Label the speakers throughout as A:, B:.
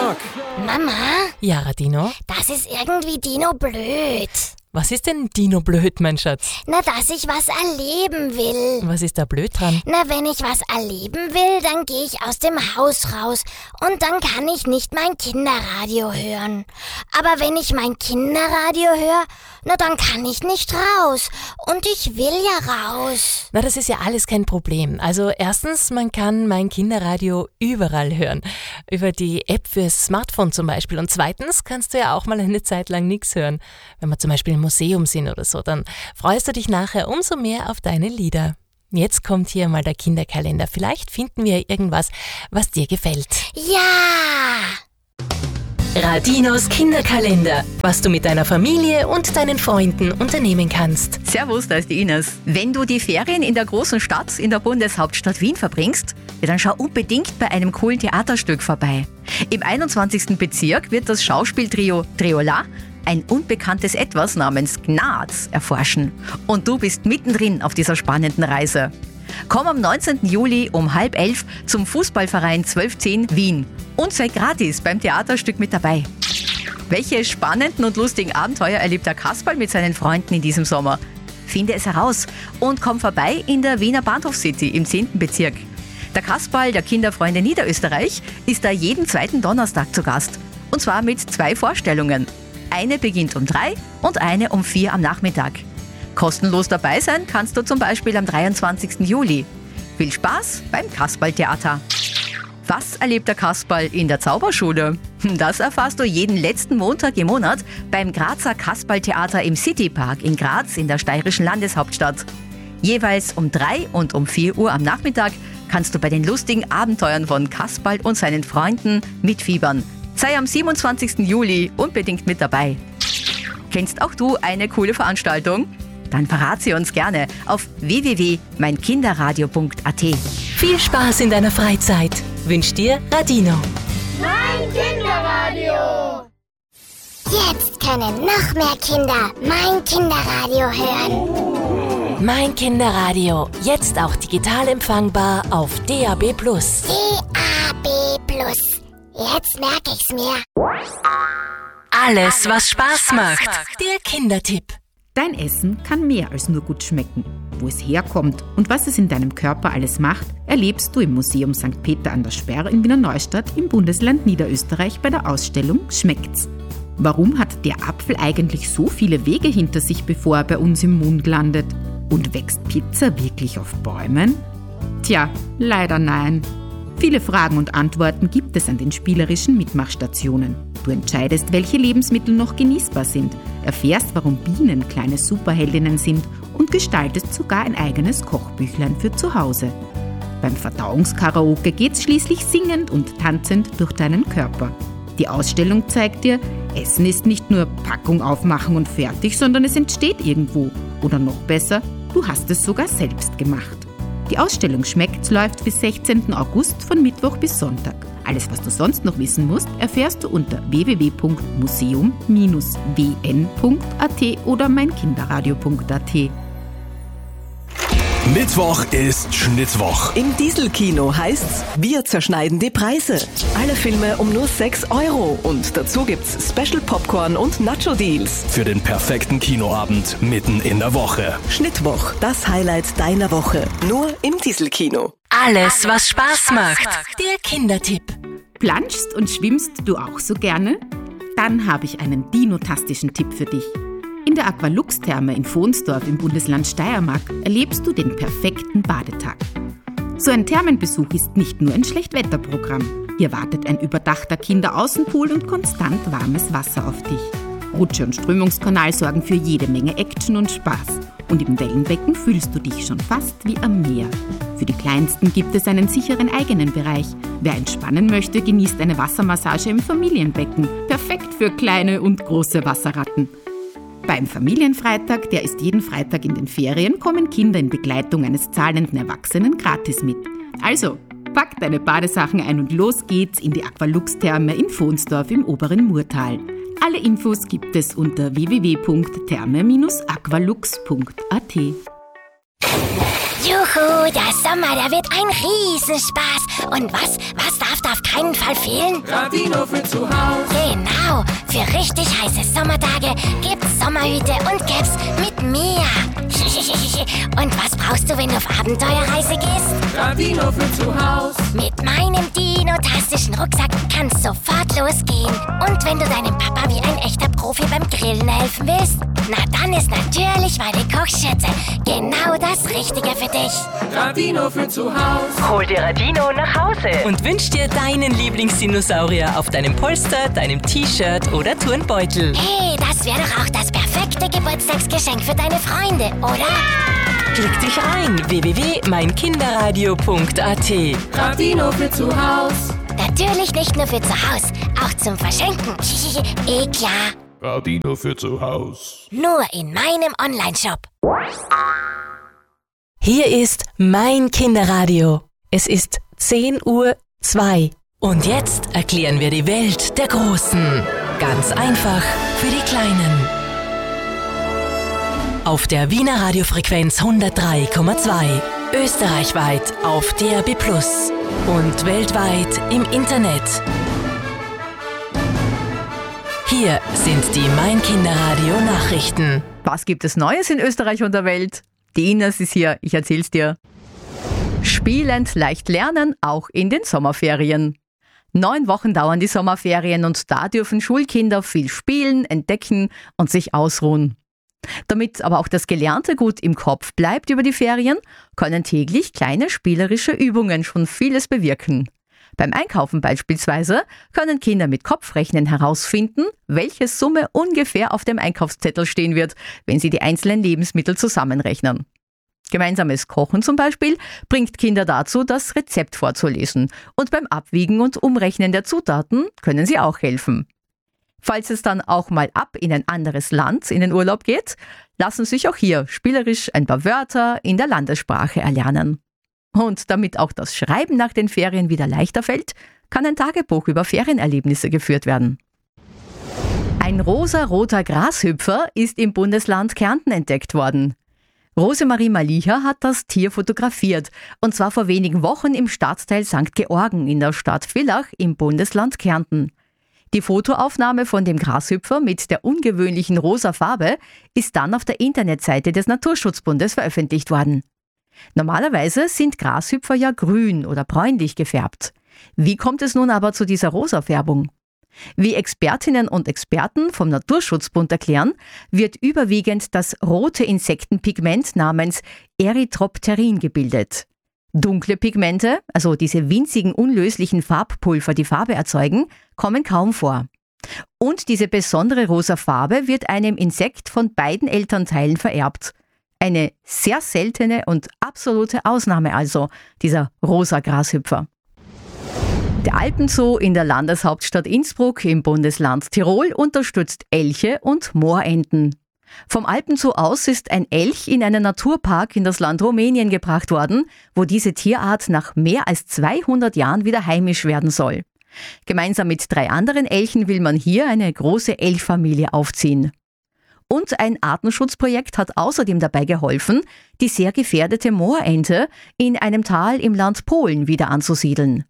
A: Sag!
B: Mama?
C: Ja, Radino?
B: Das ist irgendwie Dino blöd.
C: Was ist denn Dino blöd, mein Schatz?
B: Na, dass ich was erleben will.
C: Was ist da blöd dran?
B: Na, wenn ich was erleben will, dann gehe ich aus dem Haus raus und dann kann ich nicht mein Kinderradio hören. Aber wenn ich mein Kinderradio höre, na, dann kann ich nicht raus. Und ich will ja raus.
C: Na, das ist ja alles kein Problem. Also erstens, man kann mein Kinderradio überall hören. Über die App fürs Smartphone zum Beispiel. Und zweitens kannst du ja auch mal eine Zeit lang nichts hören. Wenn wir zum Beispiel im Museum sind oder so, dann freust du dich nachher umso mehr auf deine Lieder. Jetzt kommt hier mal der Kinderkalender. Vielleicht finden wir irgendwas, was dir gefällt.
B: Ja!
C: Radinos Kinderkalender. Was du mit deiner Familie und deinen Freunden unternehmen kannst.
D: Servus, da ist die Ines. Wenn du die Ferien in der großen Stadt, in der Bundeshauptstadt Wien verbringst, ja, dann schau unbedingt bei einem coolen Theaterstück vorbei. Im 21. Bezirk wird das Schauspieltrio Triola ein unbekanntes Etwas namens Gnaz erforschen. Und du bist mittendrin auf dieser spannenden Reise. Komm am 19. Juli um 10:30 zum Fußballverein 1210 Wien und sei gratis beim Theaterstück mit dabei. Welche spannenden und lustigen Abenteuer erlebt der Kasperl mit seinen Freunden in diesem Sommer? Finde es heraus und komm vorbei in der Wiener Bahnhofscity im 10. Bezirk. Der Kasperl der Kinderfreunde Niederösterreich ist da jeden zweiten Donnerstag zu Gast. Und zwar mit 2 Vorstellungen. Eine beginnt um 3 und eine um 4 am Nachmittag. Kostenlos dabei sein kannst du zum Beispiel am 23. Juli. Viel Spaß beim Kasperltheater. Was erlebt der Kasperl in der Zauberschule? Das erfährst du jeden letzten Montag im Monat beim Grazer Kasperltheater im Citypark in Graz in der steirischen Landeshauptstadt. Jeweils um 3 und um 4 Uhr am Nachmittag kannst du bei den lustigen Abenteuern von Kasperl und seinen Freunden mitfiebern. Sei am 27. Juli unbedingt mit dabei. Kennst auch du eine coole Veranstaltung? Dann verrat sie uns gerne auf www.meinkinderradio.at.
C: Viel Spaß in deiner Freizeit. Wünscht dir Radino.
B: Mein Kinderradio! Jetzt können noch mehr Kinder mein Kinderradio hören.
C: Mein Kinderradio. Jetzt auch digital empfangbar auf DAB+.
B: DAB+. Jetzt merke ich's mir.
C: Alles, was Spaß macht. Der Kindertipp.
E: Dein Essen kann mehr als nur gut schmecken. Wo es herkommt und was es in deinem Körper alles macht, erlebst du im Museum St. Peter an der Sperr in Wiener Neustadt im Bundesland Niederösterreich bei der Ausstellung Schmeckt's? Warum hat der Apfel eigentlich so viele Wege hinter sich, bevor er bei uns im Mund landet? Und wächst Pizza wirklich auf Bäumen? Tja, leider nein. Viele Fragen und Antworten gibt es an den spielerischen Mitmachstationen. Du entscheidest, welche Lebensmittel noch genießbar sind, erfährst, warum Bienen kleine Superheldinnen sind und gestaltest sogar ein eigenes Kochbüchlein für zu Hause. Beim Verdauungskaraoke geht's schließlich singend und tanzend durch deinen Körper. Die Ausstellung zeigt dir, Essen ist nicht nur Packung aufmachen und fertig, sondern es entsteht irgendwo. Oder noch besser, du hast es sogar selbst gemacht. Die Ausstellung Schmeckt's läuft bis 16. August von Mittwoch bis Sonntag. Alles, was du sonst noch wissen musst, erfährst du unter www.museum-wn.at oder meinkinderradio.at.
A: Mittwoch ist Schnittwoch.
F: Im Dieselkino heißt's, wir zerschneiden die Preise. Alle Filme um nur 6 € und dazu gibt's Special Popcorn und Nacho-Deals.
A: Für den perfekten Kinoabend mitten in der Woche.
F: Schnittwoch, das Highlight deiner Woche. Nur im Dieselkino.
C: Alles, was Spaß macht. Der Kindertipp.
E: Planschst und schwimmst du auch so gerne? Dann habe ich einen dinotastischen Tipp für dich. In der Aqualux-Therme in Vohnsdorf im Bundesland Steiermark erlebst du den perfekten Badetag. So ein Thermenbesuch ist nicht nur ein Schlechtwetterprogramm. Hier wartet ein überdachter Kinderaußenpool und konstant warmes Wasser auf dich. Rutsche und Strömungskanal sorgen für jede Menge Action und Spaß. Und im Wellenbecken fühlst du dich schon fast wie am Meer. Für die Kleinsten gibt es einen sicheren eigenen Bereich. Wer entspannen möchte, genießt eine Wassermassage im Familienbecken. Perfekt für kleine und große Wasserratten. Beim Familienfreitag, der ist jeden Freitag in den Ferien, kommen Kinder in Begleitung eines zahlenden Erwachsenen gratis mit. Also, pack deine Badesachen ein und los geht's in die Aqualux-Therme in Vohnsdorf im oberen Murtal. Alle Infos gibt es unter www.therme-aqualux.at.
B: Juhu, der Sommer, der wird ein Riesenspaß. Und was darf da auf keinen Fall fehlen?
G: Radino für zu Hause.
B: Genau, für richtig heiße Sommertage gibt's Sommerhüte und Caps mit Meer. Und was brauchst du, wenn du auf Abenteuerreise gehst?
G: Radino für zu Hause.
B: Mit meinem dinotastischen Rucksack kann's sofort losgehen. Und wenn du deinem Papa wie ein echter Profi beim Grillen helfen willst, na dann ist natürlich meine Kochschürze genau das Richtige für dich.
G: Radino für zu Hause.
C: Hol dir Radino nach Hause und wünsch dir deinen Lieblingsdinosaurier auf deinem Polster, deinem T-Shirt oder Turnbeutel.
B: Hey, das wäre doch auch das perfekte Geburtstagsgeschenk für deine Freunde, oder?
C: Klick dich rein, www.meinkinderradio.at.
G: Radino für zu Hause.
B: Natürlich nicht nur für zu Hause, auch zum Verschenken. Klar.
G: Radino für zu Hause.
B: Nur in meinem Onlineshop.
C: Hier ist mein Kinderradio. Es ist 10:02 Uhr. Und jetzt erklären wir die Welt der Großen. Ganz einfach für die Kleinen. Auf der Wiener Radiofrequenz 103,2. Österreichweit auf DAB+ und weltweit im Internet. Hier sind die Mein Kinderradio Nachrichten.
D: Was gibt es Neues in Österreich und der Welt? Die Ines ist hier, ich erzähl's dir. Spielend leicht lernen, auch in den Sommerferien. 9 Wochen dauern die Sommerferien und da dürfen Schulkinder viel spielen, entdecken und sich ausruhen. Damit aber auch das Gelernte gut im Kopf bleibt über die Ferien, können täglich kleine spielerische Übungen schon vieles bewirken. Beim Einkaufen beispielsweise können Kinder mit Kopfrechnen herausfinden, welche Summe ungefähr auf dem Einkaufszettel stehen wird, wenn sie die einzelnen Lebensmittel zusammenrechnen. Gemeinsames Kochen zum Beispiel bringt Kinder dazu, das Rezept vorzulesen. Und beim Abwiegen und Umrechnen der Zutaten können sie auch helfen. Falls es dann auch mal ab in ein anderes Land in den Urlaub geht, lassen sich auch hier spielerisch ein paar Wörter in der Landessprache erlernen. Und damit auch das Schreiben nach den Ferien wieder leichter fällt, kann ein Tagebuch über Ferienerlebnisse geführt werden. Ein rosa-roter Grashüpfer ist im Bundesland Kärnten entdeckt worden. Rosemarie Malicha hat das Tier fotografiert, und zwar vor wenigen Wochen im Stadtteil St. Georgen in der Stadt Villach im Bundesland Kärnten. Die Fotoaufnahme von dem Grashüpfer mit der ungewöhnlichen rosa Farbe ist dann auf der Internetseite des Naturschutzbundes veröffentlicht worden. Normalerweise sind Grashüpfer ja grün oder bräunlich gefärbt. Wie kommt es nun aber zu dieser Rosafärbung? Wie Expertinnen und Experten vom Naturschutzbund erklären, wird überwiegend das rote Insektenpigment namens Erythropterin gebildet. Dunkle Pigmente, also diese winzigen unlöslichen Farbpulver, die Farbe erzeugen, kommen kaum vor. Und diese besondere rosa Farbe wird einem Insekt von beiden Elternteilen vererbt. Eine sehr seltene und absolute Ausnahme also, dieser rosa Grashüpfer. Der Alpenzoo in der Landeshauptstadt Innsbruck im Bundesland Tirol unterstützt Elche und Moorenten. Vom Alpenzoo aus ist ein Elch in einen Naturpark in das Land Rumänien gebracht worden, wo diese Tierart nach mehr als 200 Jahren wieder heimisch werden soll. Gemeinsam mit 3 anderen Elchen will man hier eine große Elchfamilie aufziehen. Und ein Artenschutzprojekt hat außerdem dabei geholfen, die sehr gefährdete Moorente in einem Tal im Land Polen wieder anzusiedeln.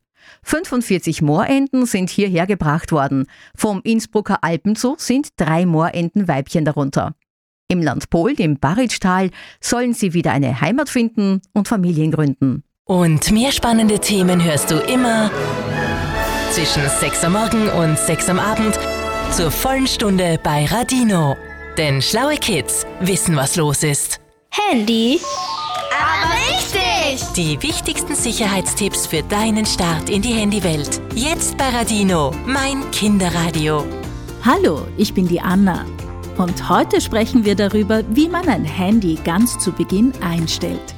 D: 45 Moorenten sind hierher gebracht worden. Vom Innsbrucker Alpenzoo sind 3 Moorentenweibchen darunter. Im Land Polen, im Baritztal, sollen sie wieder eine Heimat finden und Familien gründen.
C: Und mehr spannende Themen hörst du immer zwischen 6 am Morgen und 6 am Abend zur vollen Stunde bei Radino. Denn schlaue Kids wissen, was los ist.
H: Handy. Aber richtig!
C: Die wichtigsten Sicherheitstipps für deinen Start in die Handywelt. Jetzt bei Radino, mein Kinderradio.
H: Hallo, ich bin die Anna. Und heute sprechen wir darüber, wie man ein Handy ganz zu Beginn einstellt.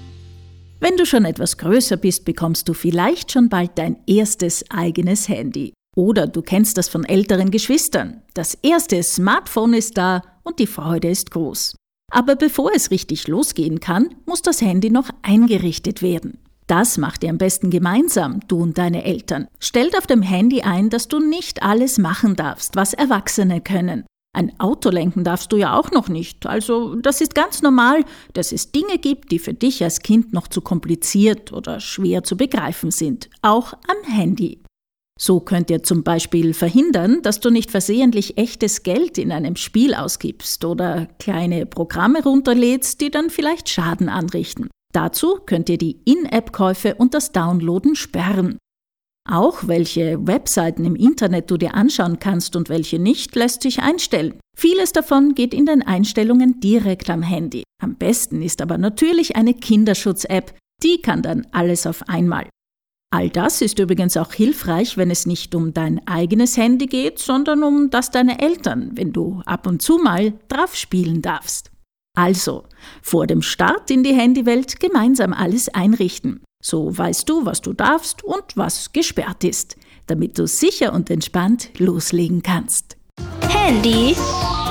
H: Wenn du schon etwas größer bist, bekommst du vielleicht schon bald dein erstes eigenes Handy. Oder du kennst das von älteren Geschwistern. Das erste Smartphone ist da und die Freude ist groß. Aber bevor es richtig losgehen kann, muss das Handy noch eingerichtet werden. Das macht ihr am besten gemeinsam, du und deine Eltern. Stellt auf dem Handy ein, dass du nicht alles machen darfst, was Erwachsene können. Ein Auto lenken darfst du ja auch noch nicht. Also das ist ganz normal, dass es Dinge gibt, die für dich als Kind noch zu kompliziert oder schwer zu begreifen sind. Auch am Handy. So könnt ihr zum Beispiel verhindern, dass du nicht versehentlich echtes Geld in einem Spiel ausgibst oder kleine Programme runterlädst, die dann vielleicht Schaden anrichten. Dazu könnt ihr die In-App-Käufe und das Downloaden sperren. Auch welche Webseiten im Internet du dir anschauen kannst und welche nicht, lässt sich einstellen. Vieles davon geht in den Einstellungen direkt am Handy. Am besten ist aber natürlich eine Kinderschutz-App, die kann dann alles auf einmal. All das ist übrigens auch hilfreich, wenn es nicht um dein eigenes Handy geht, sondern um das deiner Eltern, wenn du ab und zu mal drauf spielen darfst. Also, vor dem Start in die Handywelt gemeinsam alles einrichten. So weißt du, was du darfst und was gesperrt ist, damit du sicher und entspannt loslegen kannst.
I: Handy